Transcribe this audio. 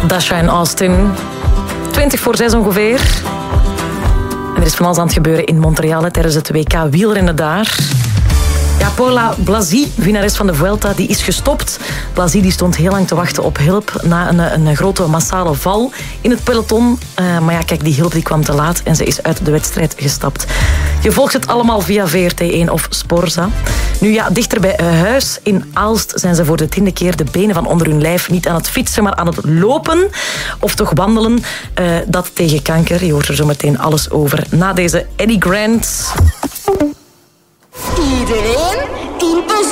Dasha en Austin. 6:20 ongeveer. En er is van alles aan het gebeuren in Montreal tijdens het WK wielrennen daar. Ja, Paula Blasi, winnares van de Vuelta, die is gestopt. Blasi die stond heel lang te wachten op hulp na een grote massale val in het peloton. Maar ja, kijk, die hulp die kwam te laat en ze is uit de wedstrijd gestapt. Je volgt het allemaal via VRT1 of Sporza. Nu ja, dichter bij huis in Aalst zijn ze voor de 10e keer de benen van onder hun lijf niet aan het fietsen, maar aan het lopen of toch wandelen. Dat tegen kanker. Je hoort er zo meteen alles over na deze Eddie Grant. Iedereen in positie.